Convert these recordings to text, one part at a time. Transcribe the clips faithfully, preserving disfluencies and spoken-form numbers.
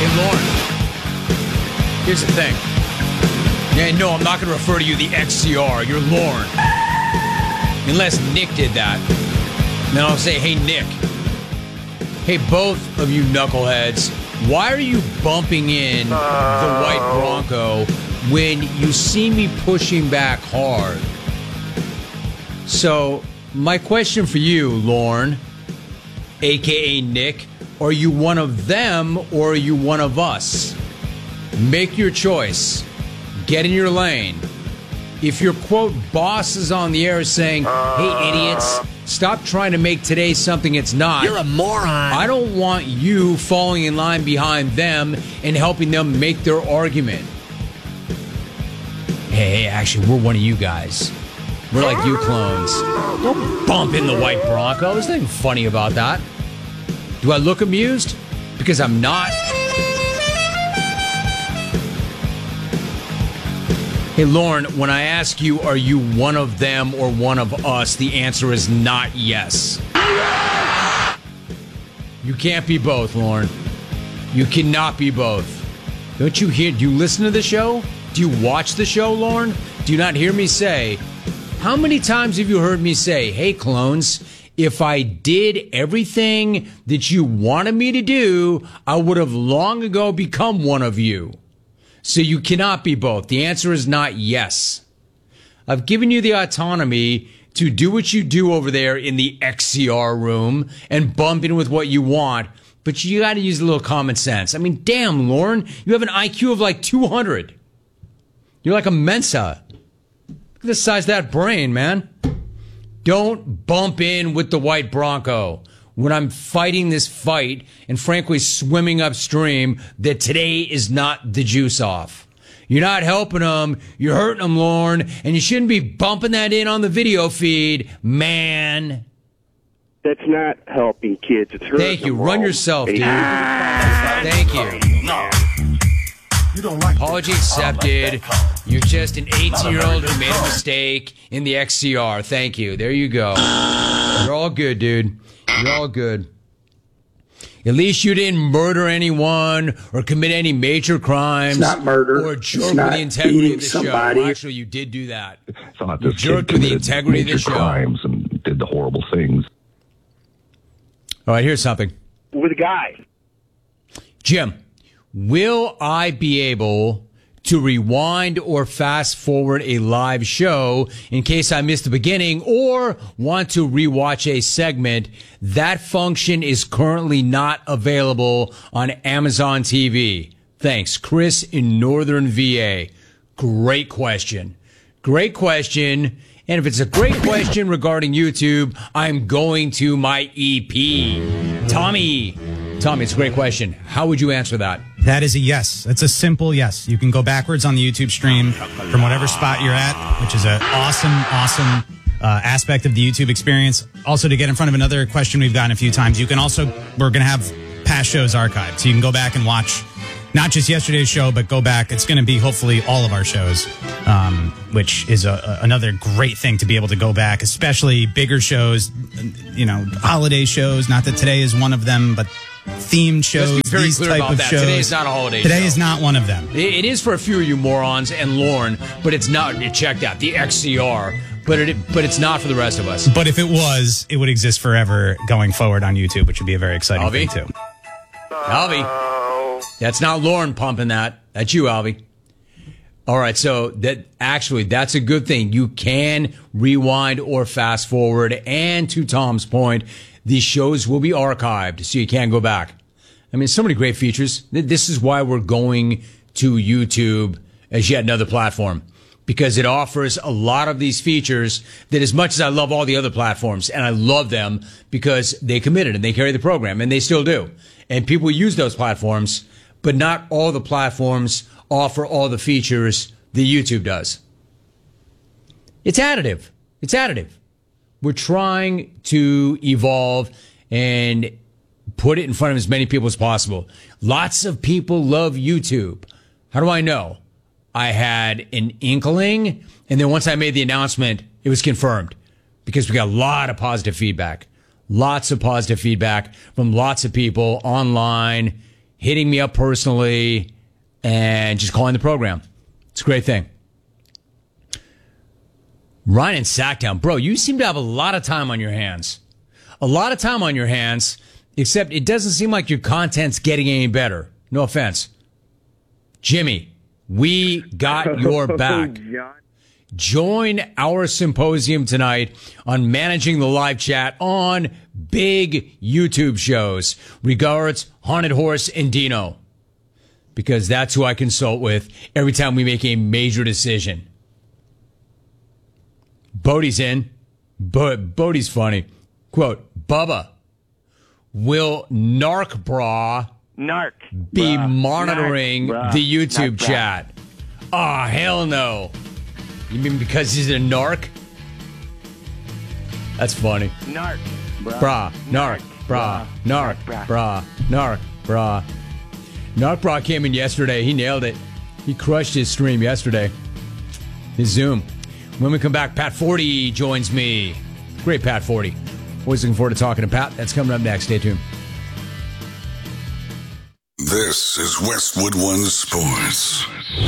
Hey, Lauren, here's the thing. Yeah, no, I'm not going to refer to you the X C R. You're Lauren. Unless Nick did that. Then I'll say, hey, Nick. Hey, both of you knuckleheads, why are you bumping in the white Bronco when you see me pushing back hard? So, my question for you, Lauren, a k a. Nick, are you one of them or are you one of us? Make your choice. Get in your lane. If your, quote, boss is on the air saying, hey, idiots, stop trying to make today something it's not. You're a moron. I don't want you falling in line behind them and helping them make their argument. Hey, hey, actually, we're one of you guys. We're like you clones. Don't bump in the white Bronco. There's nothing funny about that. Do I look amused? Because I'm not. Hey, Lauren, when I ask you, are you one of them or one of us, the answer is not yes. You can't be both, Lauren. You cannot be both. Don't you hear? Do you listen to the show? Do you watch the show, Lauren? Do you not hear me say? How many times have you heard me say, hey, clones, if I did everything that you wanted me to do, I would have long ago become one of you. So you cannot be both. The answer is not yes. I've given you the autonomy to do what you do over there in the X C R room and bump in with what you want, but you got to use a little common sense. I mean, damn, Lauren, you have an I Q of like two hundred. You're like a Mensa. Look at the size of that brain, man. Don't bump in with the white Bronco when I'm fighting this fight and frankly swimming upstream that today is not the juice off. You're not helping them. You're hurting them, Lauren, and you shouldn't be bumping that in on the video feed, man. That's not helping kids. It's hurting Thank you. them Run all. yourself, dude. Ah! Thank you. No. You don't like Apology accepted. You're just an eighteen-year-old who made a mistake in the X C R. Thank you. There you go. You're all good, dude. You're all good. At least you didn't murder anyone or commit any major crimes. It's not murder. Or jerk It's with not the integrity beating of the somebody. show. Well, actually, you did do that. It's not You this jerked kid with the committed integrity of the major show. crimes and did the horrible things. All right, here's something. With a guy. Jim, will I be able to rewind or fast forward a live show in case I missed the beginning or want to rewatch a segment? That function is currently not available on Amazon T V. Thanks, Chris in Northern V A. Great question. Great question. And if it's a great question regarding YouTube, I'm going to my E P. Tommy. Tommy, it's a great question. How would you answer that? That is a yes. It's a simple yes. You can go backwards on the YouTube stream from whatever spot you're at, which is an awesome, awesome uh, aspect of the YouTube experience. Also, to get in front of another question we've gotten a few times, you can also, we're going to have past shows archived. So you can go back and watch not just yesterday's show, but go back. It's going to be hopefully all of our shows, um, which is a, a, another great thing to be able to go back, especially bigger shows, you know, holiday shows. Not that today is one of them, but themed shows, Let's be very these clear type about of that. shows. Today is not a holiday Today show. is not one of them. It, it is for a few of you morons and Lauren, but it's not. Check that, the X C R, but it, but it's not for the rest of us. But if it was, it would exist forever going forward on YouTube, which would be a very exciting Alvy? thing too. Alvy, that's not Lauren pumping that. That's you, Alvy. All right, so that actually that's a good thing. You can rewind or fast forward, and to Tom's point, these shows will be archived, so you can go back. I mean, so many great features. This is why we're going to YouTube as yet another platform, because it offers a lot of these features that, as much as I love all the other platforms, and I love them because they committed and they carry the program, and they still do. And people use those platforms, but not all the platforms offer all the features that YouTube does. It's additive. It's additive. We're trying to evolve and put it in front of as many people as possible. Lots of people love YouTube. How do I know? I had an inkling, and then once I made the announcement, it was confirmed because we got a lot of positive feedback. Lots of positive feedback from lots of people online. hitting me up personally, and just calling the program. It's a great thing. Ryan in Sacktown. Bro, you seem to have a lot of time on your hands. A lot of time on your hands, except it doesn't seem like your content's getting any better. No offense. Jimmy, we got your back. Join our symposium tonight on managing the live chat on big YouTube shows. Regards, Haunted Horse and Dino. Because that's who I consult with every time we make a major decision. Bodie's in. Bo- Bodie's funny. Quote, Bubba, will Narc Bra Narc. be Bruh. monitoring Narc, bruh. the YouTube Narc, bruh. chat? Oh, hell no. You mean because he's a narc? That's funny. Narc. Bruh. Bra, narc, bra, narc, Bruh. bra, narc, bra. Narc Bra came in yesterday. He nailed it. He crushed his stream yesterday. His Zoom. When we come back, Pat Forty joins me. Great Pat Forty. Always looking forward to talking to Pat. That's coming up next. Stay tuned. This is Westwood One Sports.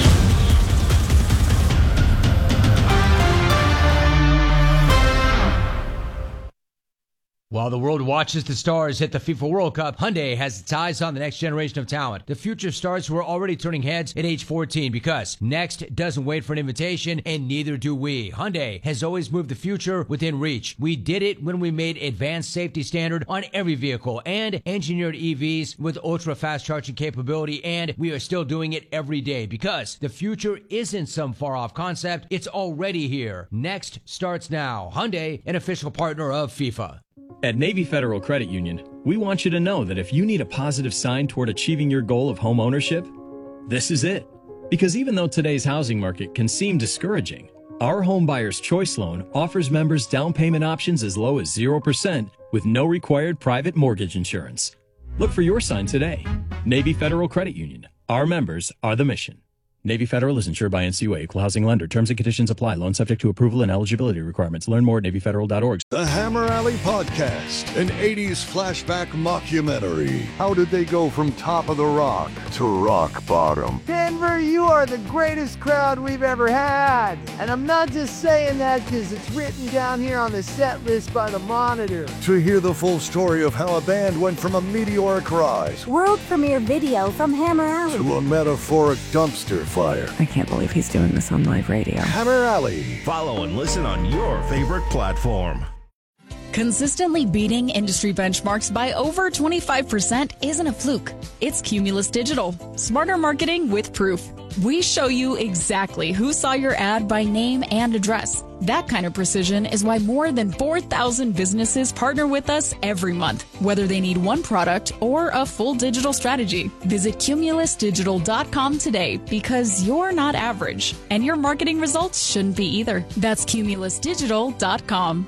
While the world watches the stars hit the FIFA World Cup, Hyundai has its eyes on the next generation of talent. The future stars who are already turning heads at age fourteen, because next doesn't wait for an invitation, and neither do we. Hyundai has always moved the future within reach. We did it when we made advanced safety standard on every vehicle and engineered E Vs with ultra-fast charging capability, and we are still doing it every day, because the future isn't some far-off concept. It's already here. Next starts now. Hyundai, an official partner of FIFA. At Navy Federal Credit Union, we want you to know that if you need a positive sign toward achieving your goal of home ownership, this is it. Because even though today's housing market can seem discouraging, our Home Buyer's Choice Loan offers members down payment options as low as zero percent with no required private mortgage insurance. Look for your sign today. Navy Federal Credit Union. Our members are the mission. Navy Federal is insured by N C U A, Equal Housing Lender. Terms and conditions apply. Loan subject to approval and eligibility requirements. Learn more at navy federal dot org. The Hammer Alley Podcast, an eighties flashback mockumentary. How did they go from top of the rock to rock bottom? Denver, you are the greatest crowd we've ever had. And I'm not just saying that because it's written down here on the set list by the Monitor. To hear the full story of how a band went from a meteoric rise World premiere video from Hammer Alley to a metaphoric dumpster fire. I can't believe he's doing this on live radio. Hammer Alley. Follow and listen on your favorite platform. Consistently beating industry benchmarks by over twenty-five percent isn't a fluke. It's Cumulus Digital. Smarter marketing with proof. We show you exactly who saw your ad by name and address. That kind of precision is why more than four thousand businesses partner with us every month, whether they need one product or a full digital strategy. Visit cumulus digital dot com today, because you're not average, and your marketing results shouldn't be either. That's cumulus digital dot com.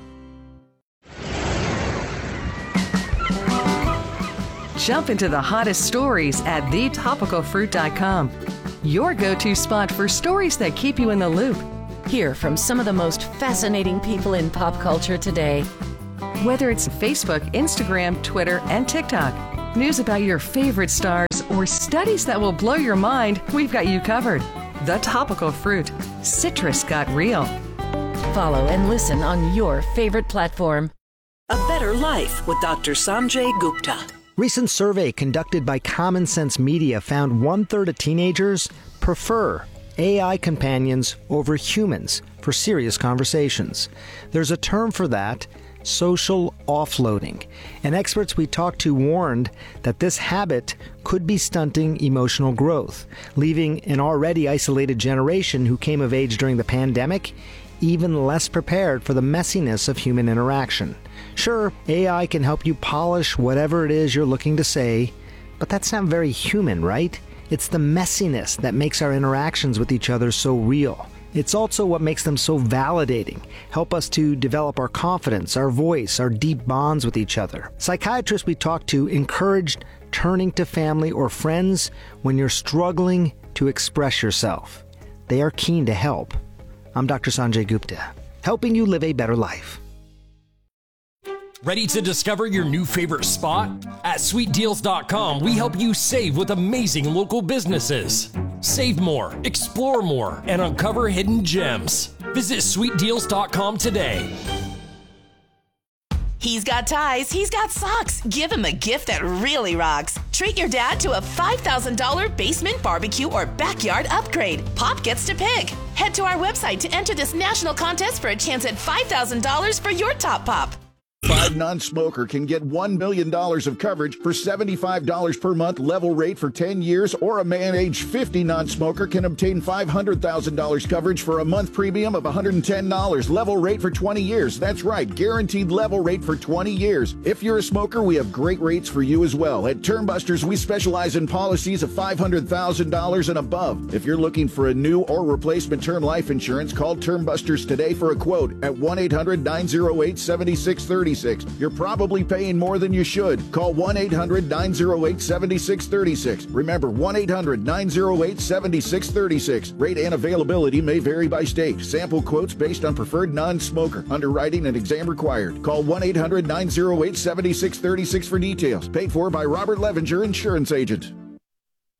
Jump into the hottest stories at the topical fruit dot com. Your go-to spot for stories that keep you in the loop. Hear from some of the most fascinating people in pop culture today. Whether it's Facebook, Instagram, Twitter, and TikTok, news about your favorite stars, or studies that will blow your mind, we've got you covered. The Topical Fruit. Citrus got real. Follow and listen on your favorite platform. A Better Life with Doctor Sanjay Gupta. Recent survey conducted by Common Sense Media found one-third of teenagers prefer A I companions over humans for serious conversations. There's a term for that, social offloading. And experts we talked to warned that this habit could be stunting emotional growth, leaving an already isolated generation who came of age during the pandemic even less prepared for the messiness of human interaction. Sure, A I can help you polish whatever it is you're looking to say, but that's not very human, right? It's the messiness that makes our interactions with each other so real. It's also what makes them so validating, help us to develop our confidence, our voice, our deep bonds with each other. Psychiatrists we talked to encouraged turning to family or friends when you're struggling to express yourself. They are keen to help. I'm Doctor Sanjay Gupta, helping you live a better life. Ready to discover your new favorite spot? At sweet deals dot com, we help you save with amazing local businesses. Save more, explore more, and uncover hidden gems. Visit sweet deals dot com today. He's got ties, he's got socks. Give him a gift that really rocks. Treat your dad to a five thousand dollars basement barbecue or backyard upgrade. Pop gets to pick. Head to our website to enter this national contest for a chance at five thousand dollars for your top pop. Five non-smoker can get one million dollars of coverage for seventy-five dollars per month level rate for ten years, or a man age fifty non-smoker can obtain five hundred thousand dollars coverage for a month premium of one hundred ten dollars level rate for twenty years. That's right, guaranteed level rate for twenty years. If you're a smoker, we have great rates for you as well. At Termbusters, we specialize in policies of five hundred thousand dollars and above. If you're looking for a new or replacement term life insurance, call Termbusters today for a quote at one eight hundred nine oh eight seven six three six. You're probably paying more than you should. Call one eight hundred nine oh eight seven six three six. Remember, one eight hundred nine oh eight seven six three six. Rate and availability may vary by state. Sample quotes based on preferred non-smoker. Underwriting and exam required. Call one eight hundred nine oh eight seven six three six for details. Paid for by Robert Levinger, Insurance Agent.